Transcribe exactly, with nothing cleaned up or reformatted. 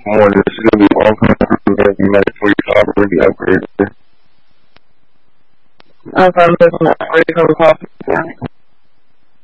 morning. This is going to be a long time for you to operate the upgrade. Okay, I'm taking the upgrade from the coffee.